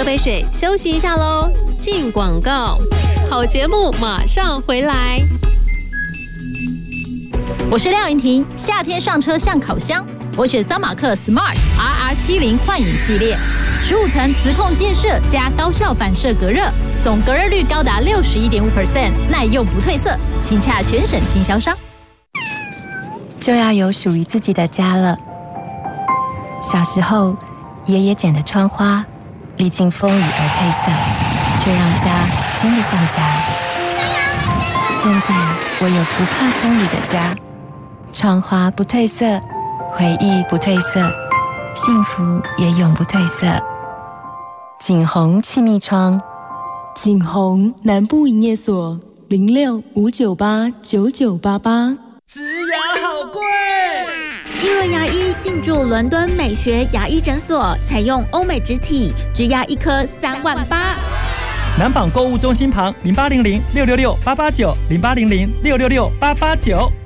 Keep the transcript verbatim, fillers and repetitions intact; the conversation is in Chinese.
喝杯水，休息一下喽。进广告，好节目马上回来。 我是廖云婷，夏天上车像烤箱，我选桑马克 Smart R R 七十 幻影系列，十五层磁控建设加高效反射隔热，总隔热率高达 百分之六十一点五， 耐用不褪色，请洽全省经销商。 就要有属于自己的家了。小时候，爷爷剪的窗花，历经风雨而褪色，却让家真的像家。现在我有不怕风雨的家，窗花不褪色，回忆不褪色，幸福也永不褪色。景宏气密窗， 景宏南部营业所零六五九八九九八八。 植牙好贵。 一轮牙医进驻伦敦美学牙医诊所，采用欧美植体，植牙一颗三万八。 南纺购物中心旁零八零零六六六八八九零八零零六六六八八九。